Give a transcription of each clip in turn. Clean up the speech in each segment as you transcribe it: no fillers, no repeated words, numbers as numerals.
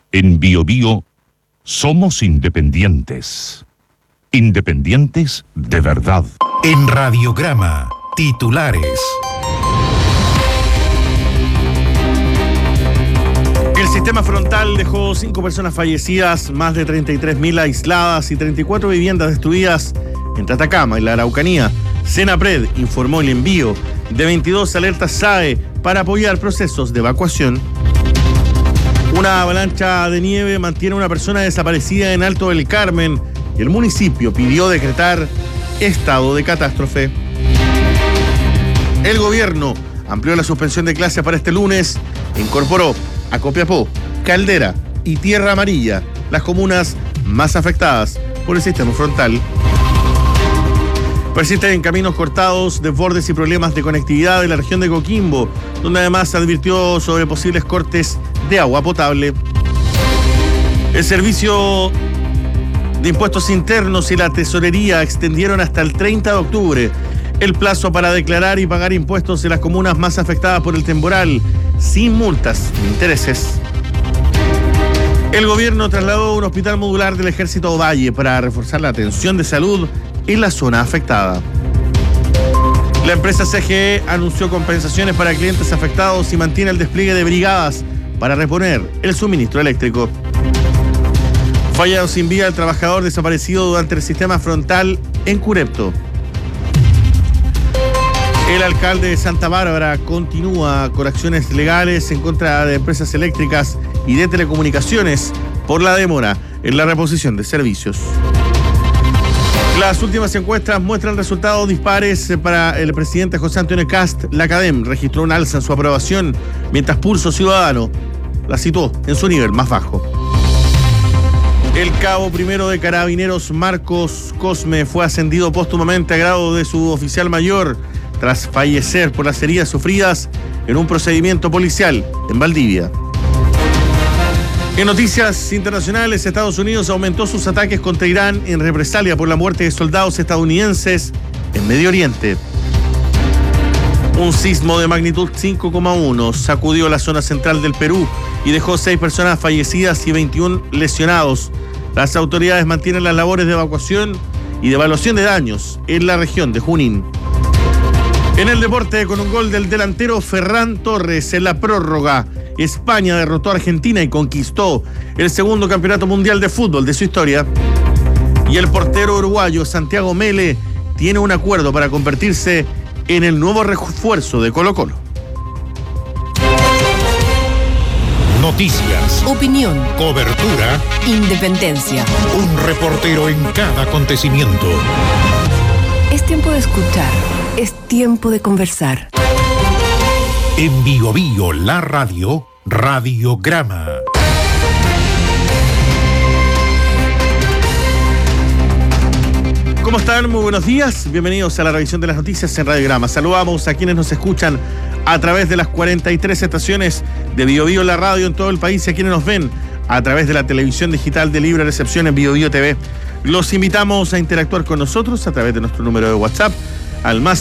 En BioBio somos independientes. Independientes de verdad. En Radiograma, titulares. El sistema frontal dejó 5 personas fallecidas, más de 33.000 aisladas y 34 viviendas destruidas entre Atacama y la Araucanía. Senapred informó el envío de 22 alertas SAE para apoyar procesos de evacuación. Una avalancha de nieve mantiene a una persona desaparecida en Alto del Carmen y el municipio pidió decretar estado de catástrofe. El gobierno amplió la suspensión de clases para este lunes e incorporó a Copiapó, Caldera y Tierra Amarilla, las comunas más afectadas por el sistema frontal. Persisten caminos cortados, desbordes y problemas de conectividad en la región de Coquimbo, donde además se advirtió sobre posibles cortes de agua potable. El Servicio de Impuestos Internos y la Tesorería extendieron hasta el 30 de octubre el plazo para declarar y pagar impuestos en las comunas más afectadas por el temporal, sin multas ni intereses. El gobierno trasladó un hospital modular del Ejército Ovalle para reforzar la atención de salud en la zona afectada. La empresa CGE anunció compensaciones para clientes afectados y mantiene el despliegue de brigadas para reponer el suministro eléctrico. Fallado sin vida el trabajador desaparecido durante el sistema frontal en Curepto. El alcalde de Santa Bárbara continúa con acciones legales en contra de empresas eléctricas y de telecomunicaciones por la demora en la reposición de servicios. Las últimas encuestas muestran resultados dispares para el presidente José Antonio Kast. La Academ registró un alza en su aprobación, mientras Pulso Ciudadano la situó en su nivel más bajo. El cabo primero de Carabineros Marcos Cosme fue ascendido póstumamente a grado de suboficial mayor tras fallecer por las heridas sufridas en un procedimiento policial en Valdivia. En noticias internacionales, Estados Unidos aumentó sus ataques contra Irán en represalia por la muerte de soldados estadounidenses en Medio Oriente. Un sismo de magnitud 5,1 sacudió la zona central del Perú y dejó 6 personas fallecidas y 21 lesionados. Las autoridades mantienen las labores de evacuación y de evaluación de daños en la región de Junín. En el deporte, con un gol del delantero Ferran Torres en la prórroga, España derrotó a Argentina y conquistó el segundo campeonato mundial de fútbol de su historia. Y el portero uruguayo Santiago Mele tiene un acuerdo para convertirse en el nuevo refuerzo de Colo-Colo. Noticias, opinión, cobertura, independencia. Un reportero en cada acontecimiento. Es tiempo de escuchar, es tiempo de conversar. En BioBio, la radio, Radiograma. ¿Cómo están? Muy buenos días. Bienvenidos a la revisión de las noticias en Radiograma. Saludamos a quienes nos escuchan a través de las 43 estaciones de BioBio la radio en todo el país y a quienes nos ven a través de la televisión digital de libre recepción en BioBio TV. Los invitamos a interactuar con nosotros a través de nuestro número de WhatsApp al más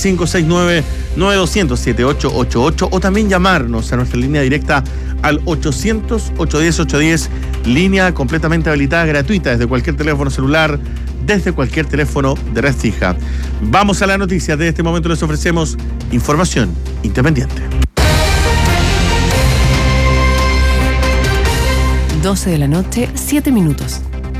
569-9200-7888 o también llamarnos a nuestra línea directa al 800-810-810, línea completamente habilitada, gratuita, desde cualquier teléfono celular, desde cualquier teléfono de red fija. Vamos a las noticias. De este momento les ofrecemos información independiente. 12 de la noche, 7 minutos.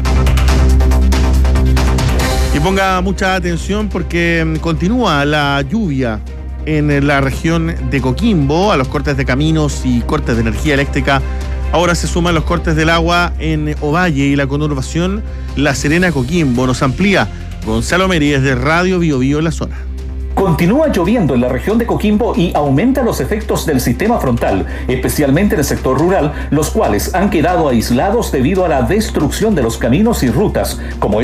Y ponga mucha atención porque continúa la lluvia en la región de Coquimbo. A los cortes de caminos y cortes de energía eléctrica ahora se suman los cortes del agua en Ovalle y la conurbación La Serena Coquimbo. Nos amplía Gonzalo Meri desde Radio BioBio en la zona. Continúa lloviendo en la región de Coquimbo y aumenta los efectos del sistema frontal, especialmente en el sector rural, los cuales han quedado aislados debido a la destrucción de los caminos y rutas, como